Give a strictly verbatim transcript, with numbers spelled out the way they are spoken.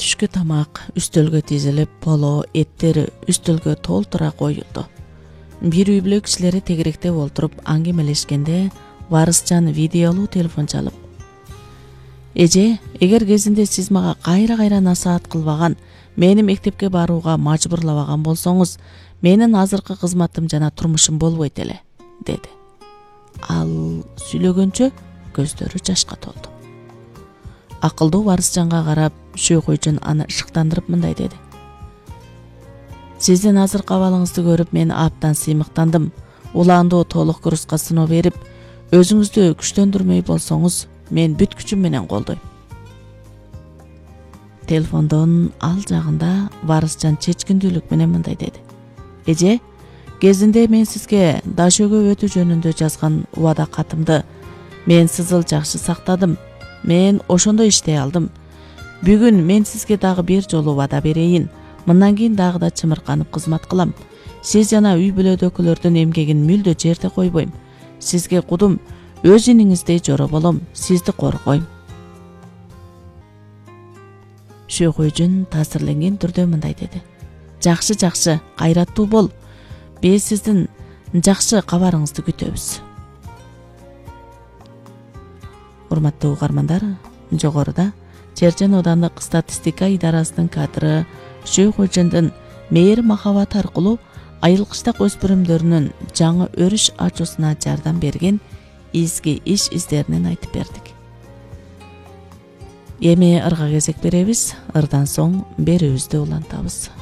түшкү тамак үстөлгө тизилип, поло, эттери үстөлгө толтура коюлду. Бир үй бүлө кишилери тегеректеп олтуруп аңгемелешкенде Варысжан видеолуу телефон чалып: «Эже, эгер кезинде сиз мага кайра-кайра насаат кылбаган, мени мектепке барууга мажбурлабаган болсоңуз, менин азыркы кызматым жана турмушум болбойт эле», деди. Ал сүйлөгөнчө көздөрү жашка толду. Акылдуу Варысжанга карап, Шөйкөйжөн аны ышыктандырып мындай деди: «Сиздин азыркы абалыңызды көрүп мен абдан сыймыктандым. Улаандуу толук курска сыноо берип, өзүңүздү күчтөндүрмөй болсоңуз, мен бүт күчүм менен колдойм». Телефондон ал жагында Варысжан чечкиндүүлүк менен мындай деди: «Эже, кезинде мен сизге Дашөгө өтүү жөнүндө жазган убада катымды мен сызыл жакшы сактадым. Мен ошондо иштей алдым. Бүгүн мен сизге дагы бир жолу убада берейин. Мындан кийин дагы да чымырканып кызмат кылам. Сиз жана үй бүлөдөгүлөрдүн эмгегин мүлдө жерде койбойм. Сизге кудум, өз иниңиздей жоро болом, сизди коргойм». Шөйкөйжөн таасирленген түрдө мындай деди: «Жакшы, жакшы, кайраттуу бол. Биз сиздин жакшы кабарыңызды күтөбүз». Урматтуу угармандар, жогоруда Чержен аудандык статистика идарасынын кадры Шөйкөйжөндүн мээри махабаты аркылуу айылкычтак өспүрүмдөрүнүн жаңы өрүш ачуусуна жардам берген изги иш издеринен айтып бердик. Эми ырга кезек беребиз, ырдан соң берүүбүздү улантабыз.